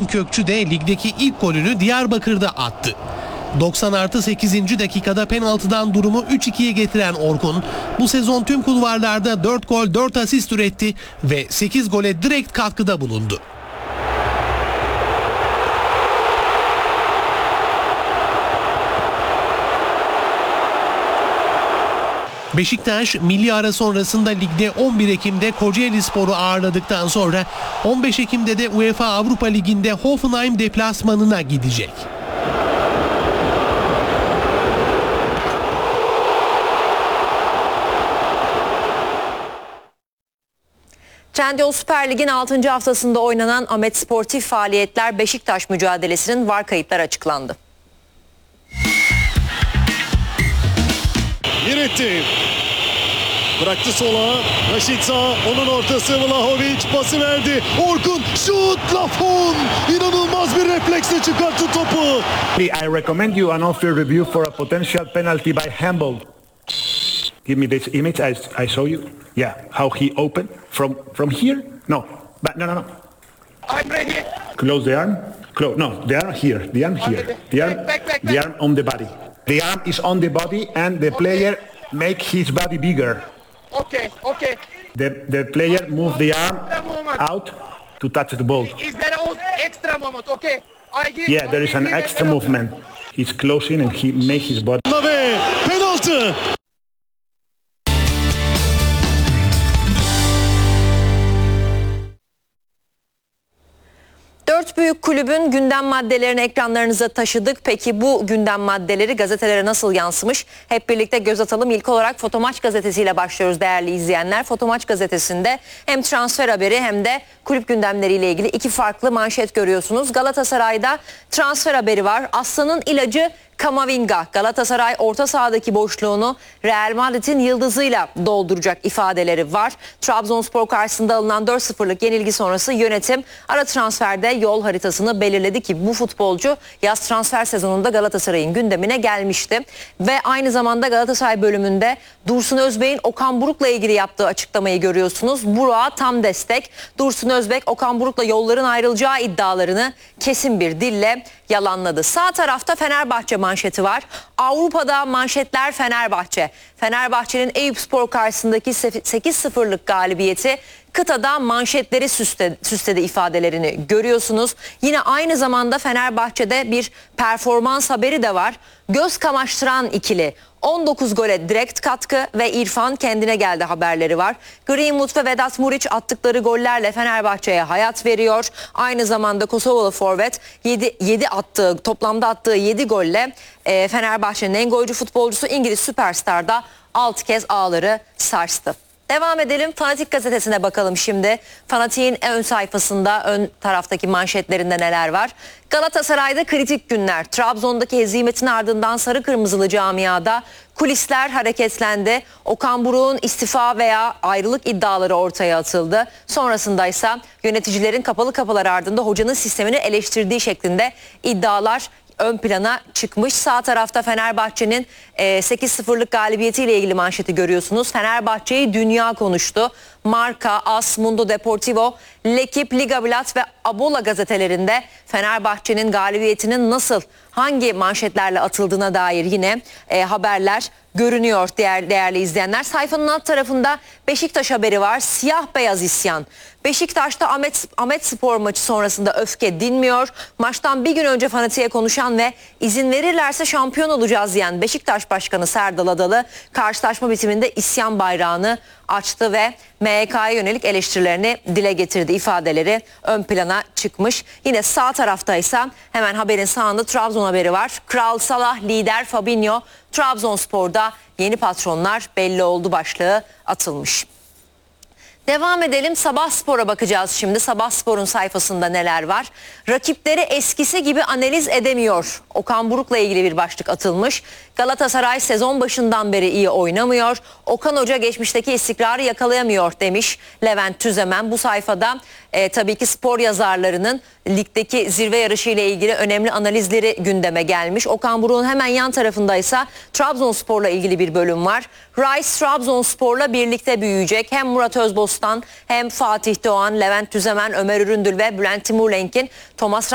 Orkun Kökçü de ligdeki ilk golünü Diyarbakır'da attı. 90+8. dakikada penaltıdan durumu 3-2'ye getiren Orkun bu sezon tüm kulvarlarda 4 gol 4 asist üretti ve 8 gole direkt katkıda bulundu. Beşiktaş milli ara sonrasında ligde 11 Ekim'de Kocaelispor'u ağırladıktan sonra 15 Ekim'de de UEFA Avrupa Ligi'nde Hoffenheim deplasmanına gidecek. Trendyol Süper Lig'in 6. haftasında oynanan Ahmet Sportif Faaliyetler Beşiktaş mücadelesinin VAR kayıtları açıklandı. Yeretti. Bıraktı sola. Raşitsa onun ortası. Vlahovic pası verdi. Orkun şut. Lafon. İnanılmaz bir refleksle çıkarttı topu. I recommend you an off-field review for a potential penalty by handball. Give me this image I show you. Yeah, how he opened from here. No, but no. I'm ready. Close the arm. Close. No, the arm here. The arm here. Back. The arm on the body. The arm is on the body, and the player make his body bigger. Okay. The player move the arm out to touch the ball. Is there an extra moment? Okay. Yeah, there is an extra movement. He's closing and he make his body. Ve penaltı. Dört büyük kulübün gündem maddelerini ekranlarınıza taşıdık. Peki bu gündem maddeleri gazetelere nasıl yansımış? Hep birlikte göz atalım. İlk olarak Fotomaç gazetesiyle başlıyoruz değerli izleyenler. Fotomaç gazetesinde hem transfer haberi hem de kulüp gündemleriyle ilgili iki farklı manşet görüyorsunuz. Galatasaray'da transfer haberi var. Aslanın ilacı Kamavinga. Galatasaray orta sahadaki boşluğunu Real Madrid'in yıldızıyla dolduracak ifadeleri var. Trabzonspor karşısında alınan 4-0'lık yenilgi sonrası yönetim ara transferde yol haritasını belirledi ki bu futbolcu yaz transfer sezonunda Galatasaray'ın gündemine gelmişti. Ve aynı zamanda Galatasaray bölümünde Dursun Özbek'in Okan Buruk'la ilgili yaptığı açıklamayı görüyorsunuz. Buruk'a tam destek. Dursun Özbek Okan Buruk'la yolların ayrılacağı iddialarını kesin bir dille yalanladı. Sağ tarafta Fenerbahçe manşeti var. Avrupa'da manşetler Fenerbahçe. Fenerbahçe'nin Eyüpspor karşısındaki 8-0'lık galibiyeti kıtada manşetleri süsledi ifadelerini görüyorsunuz. Yine aynı zamanda Fenerbahçe'de bir performans haberi de var. Göz kamaştıran ikili. 19 gole direkt katkı ve İrfan kendine geldi haberleri var. Greenwood ve Vedat Muriç attıkları gollerle Fenerbahçe'ye hayat veriyor. Aynı zamanda Kosovalı forvet toplamda attığı 7 golle Fenerbahçe'nin en golcü futbolcusu İngiliz Süperstar'da 6 kez ağları sarstı. Devam edelim. Fanatik gazetesine bakalım şimdi. Fanatik'in ön sayfasında ön taraftaki manşetlerinde neler var? Galatasaray'da kritik günler. Trabzon'daki hezimetin ardından sarı kırmızılı camiada kulisler hareketlendi. Okan Buruk'un istifa veya ayrılık iddiaları ortaya atıldı. Sonrasında ise yöneticilerin kapalı kapılar ardında hocanın sistemini eleştirdiği şeklinde iddialar ön plana çıkmış. Sağ tarafta Fenerbahçe'nin 8-0'lık galibiyetiyle ilgili manşeti görüyorsunuz. Fenerbahçe'yi dünya konuştu. Marca, AS, Mundo Deportivo, L'Equipe, Liga Bilat ve Abola gazetelerinde Fenerbahçe'nin galibiyetinin nasıl, hangi manşetlerle atıldığına dair yine haberler görünüyor değerli izleyenler. Sayfanın alt tarafında Beşiktaş haberi var. Siyah beyaz isyan. Beşiktaş'ta Ahmet Spor maçı sonrasında öfke dinmiyor. Maçtan bir gün önce Fanatik'e konuşan ve izin verirlerse şampiyon olacağız diyen Beşiktaş Başkanı Serdal Adalı karşılaşma bitiminde isyan bayrağını açtı ve MHK'ya yönelik eleştirilerini dile getirdi. İfadeleri ön plana çıkmış. Yine sağ taraftaysa hemen haberin sağında Trabzon haberi var. Kral Salah, lider Fabinho, Trabzonspor'da yeni patronlar belli oldu başlığı atılmış. Devam edelim. Sabah Spor'a bakacağız şimdi. Sabah Spor'un sayfasında neler var? Rakipleri eskisi gibi analiz edemiyor. Okan Buruk'la ilgili bir başlık atılmış. Galatasaray sezon başından beri iyi oynamıyor. Okan Hoca geçmişteki istikrarı yakalayamıyor demiş Levent Tüzemen. Bu sayfada tabii ki spor yazarlarının ligdeki zirve yarışı ile ilgili önemli analizleri gündeme gelmiş. Okan Buruk'un hemen yan tarafındaysa Trabzonspor'la ilgili bir bölüm var. Rice Trabzonspor'la birlikte büyüyecek. Hem Murat Özbostan hem Fatih Doğan, Levent Tüzemen, Ömer Üründül ve Bülent Timurlenk'in Thomas